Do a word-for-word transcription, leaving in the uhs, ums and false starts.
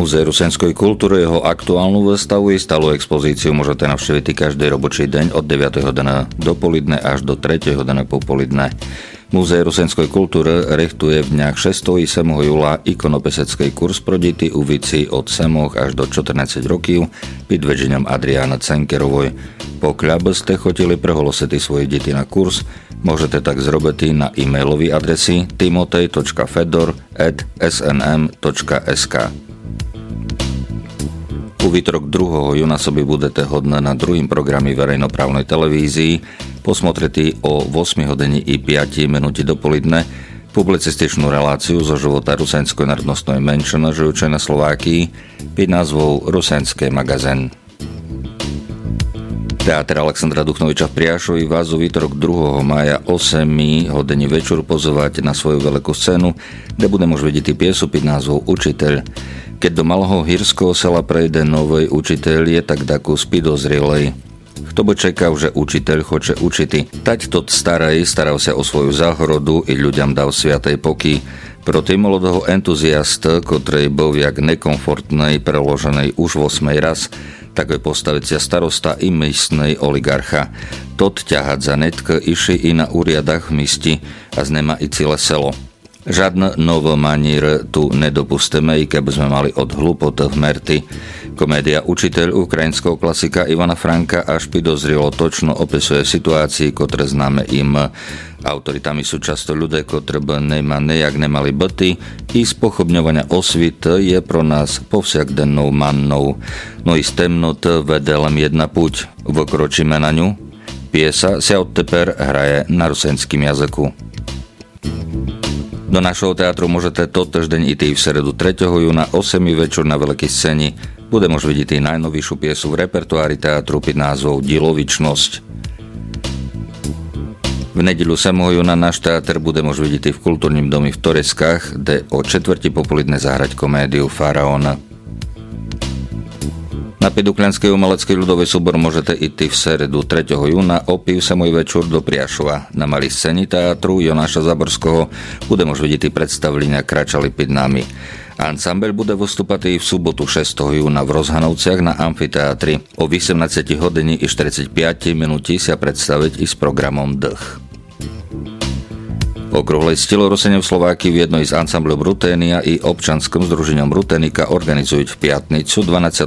Múzej rusenskej kultúry jeho aktuálnu výstavu i stálu expozíciu môžete navštíviť každý robočí deň od deviateho hodiny do poludne až do tretej hodiny popoludne. Múzej rusenskej kultúry richtuje v dňach šiesteho i siedmeho júla ikonopesecký kurz pro deti u vici od sedem až do štrnásť rokov pod vedením Adriána Cenkerovoj. Pokiaľ by ste chotili prehlosiť svoje deti na kurz, môžete tak zrobiť na e-mailovej adresi timotej bodka fedor at es en em bodka es ká. U výtorok druhého júna soby budete hodné na druhým programe verejnoprávnej televízii posmotreti o osem hodiny i päť minúty dopoludne publicističnú reláciu zo života rusenskej národnostnej menšiny žijúcej na Slovákii pod názvou Rusenský magazín. Teatr Alexandra Duchnoviča v Priašovi vás u výtorok druhého mája osem hodiny večer pozovať na svoju veľkú scénu, kde bude môž vidieť piesu pod názvou Učiteľ. Keď do malého hírského sela prejde nový učiteľ, je tak takú spidozrelej. Kto by čakal, že učiteľ choče učiti? Tať tot starej staral sa o svoju záhrodu i ľuďam dal sviatej poky. Proti molodého entuziasta, ktorý bol jak nekomfortnej, preloženej už osmej raz, tak aj postaviť sa starosta i místnej oligarcha. Tot ťahať za netk iši i na úriadach v misti a znema i celé selo. Žádne nové manír tu nedopustíme, i keby sme mali od hlupot hmerty. Komédia Učiteľ ukrajinského klasika Ivana Franka až podozrielo točno opisuje situácii, ktoré známe im. Autoritami sú často ľudia, ktorí by nejma nejak nemali byty, i spochybňovania osvit je pro nás povsakdennou mannou. No i z temnot vede len jedna puť. Vokročíme na ňu. Piesa sa odteper hraje na rusenským jazyku. Do našho teatru môžete toto deň ísť v stredu tretieho júna osem večer na veľkej scéni. Bude môž vidieť i najnovejšiu piesu v repertoári teatru pod názvou Dilovičnosť. V nedeľu siedmeho júna náš teatr bude môž vidieť v kultúrnym domi v Toreskách, kde o četvrti popoludne zahrať komédiu Faraón. Na Peduklianský umelecký ľudový súbor môžete ísť v stredu tretieho júna o pol siedmej večer do Priašova. Na malej scéni teatru Jonáša Zaborského bude môž vidieť predstavenia Kračali pred nami. Ansambel bude vystúpať i v sobotu šiesteho júna v Rozhanovciach na amfiteátri. O osemnástej hodine i štyridsaťpäť minúty sa predstaviť i s programom Dch. Okrúhlej stilorosenie v Slovákii v jednej z ansamblov Ruténia i občanskom združením Ruténika organizujú v piatnicu dvanásteho